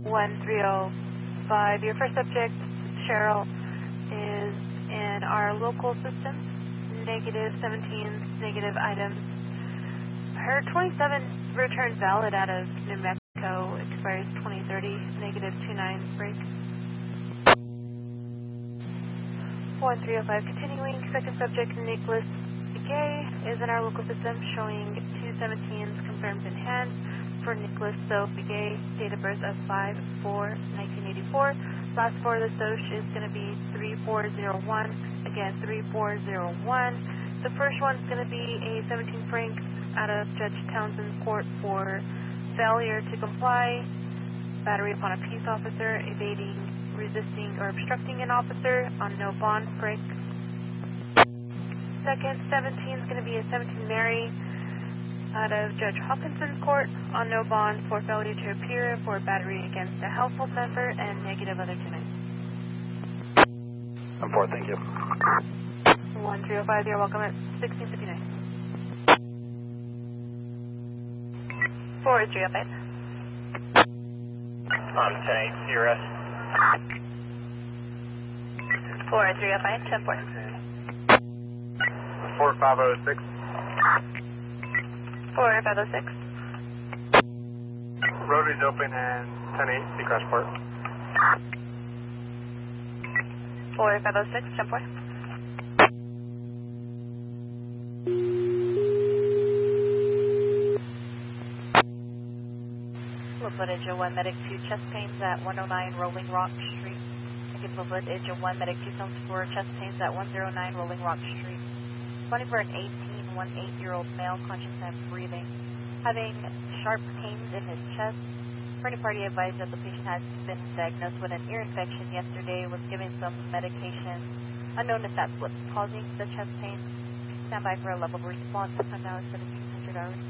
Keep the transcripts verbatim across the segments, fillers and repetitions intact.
one three zero five. Your first subject, Cheryl, is in our local system, negative seventeen, negative items. Her twenty-seven return valid out of New Mexico, expires twenty thirty, negative two nine break. one three zero five, continuing. Second subject, Nicholas Gay, is in our local system, showing two seventeens confirmed in hand for Nicholas So Gay, date of birth of five four nineteen eighty-four. Last four of the S O C is going to be three four zero one. Again, three four zero one. The first one's going to be a seventeen franc out of Judge Townsend's court for failure to comply, battery upon a peace officer, evading, resisting, or obstructing an officer on no bond break. Second, seventeen is going to be a seventeen Mary out of Judge Hawkinson's court on no bond for failure to appear for battery against a household member and negative other tenants. I'm four, thank you. one three zero five, you're welcome at sixteen fifty-nine. four three zero five. On ten eight, C R S. four three zero five, ten four. four five zero six. four five zero six. Rotary's open and ten eight, C crash port. four five zero six, ten four. Low footage of one medic two chest pains at one oh nine Rolling Rock Street. Again, low footage of one medic two comes for chest pains at one oh nine Rolling Rock Street. Running for an eighteen, one eight-year-old male, conscious and breathing, having sharp pains in his chest. Attorney party advised that the patient has been diagnosed with an ear infection yesterday, was given some medication unknown if that's what's causing the chest pain. Stand by for a level of response. Time now is seventeen hundred hours.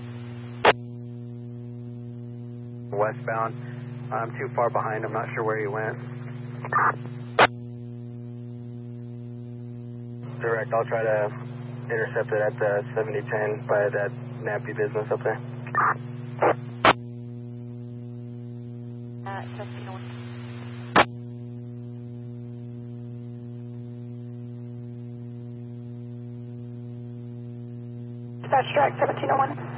Westbound. I'm too far behind. I'm not sure where he went. Direct, I'll try to intercept it at the seventy ten by that nappy business up there. Uh, testing on. Dispatch track seventeen oh one.